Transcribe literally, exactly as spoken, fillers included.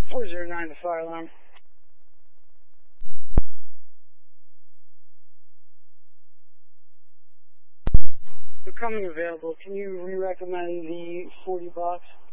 four zero nine, the fire alarm. Becoming available. Can you re-recommend the forty blocks?